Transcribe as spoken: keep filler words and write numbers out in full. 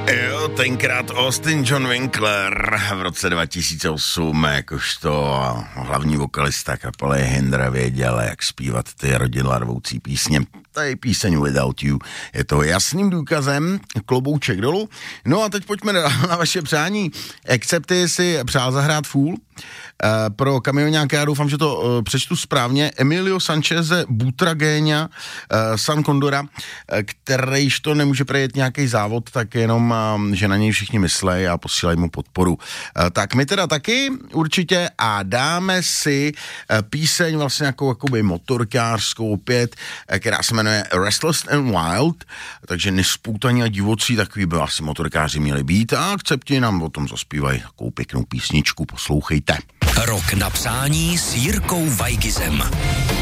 Jo, tenkrát Austin John Winkler v roce dva tisíce osm, jakožto hlavní vokalista kapely Hindra věděl, jak zpívat ty rodidla rvoucí písně. Tady píseň Without You je to jasným důkazem, klobouček dolů. No a teď pojďme na vaše přání. Accepty si přál zahrát Fool. Uh, pro kamioňáka, já doufám, že to uh, přečtu správně, Emilio Sancheze Butragéňa, uh, San Condora, uh, kterýž to nemůže prejet nějaký závod, tak jenom, uh, že na něj všichni myslej a posílají mu podporu. Uh, tak my teda taky určitě a dáme si uh, píseň vlastně jako jakoby motorkářskou opět, uh, která se jmenuje Restless and Wild, takže nespůtaní a divocí, takový by asi motorkáři měli být a Accepti nám o tom zaspívají takovou pěknou písničku, poslouchejte. Rok na přání s Jirkou Weigizem.